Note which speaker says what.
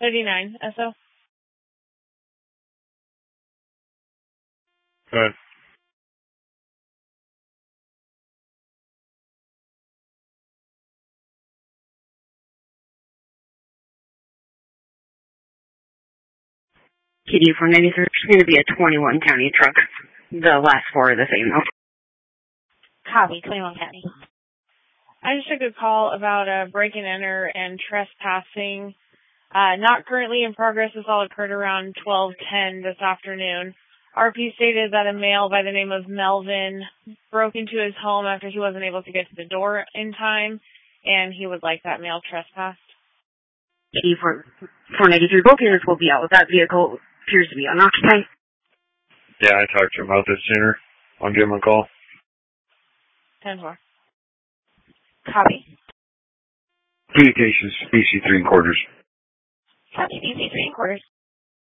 Speaker 1: 39, SO.
Speaker 2: Good.
Speaker 3: KD 493 is going to be a 21 county truck. The last four are the same, though.
Speaker 1: Copy, 21 county. I just took a call about a break and enter and trespassing. Not currently in progress. This all occurred around 12:10 this afternoon. RP stated that a male by the name of Melvin broke into his home after he wasn't able to get to the door in time, and he would like that male trespassed.
Speaker 3: KD 493, both units will be out. That vehicle appears to be unoccupied.
Speaker 2: Yeah, I talked to him about this sooner. I'll give him a call.
Speaker 1: 10-4. Copy.
Speaker 2: Communications, BC 3 quarters.
Speaker 1: Copy, BC 3 quarters.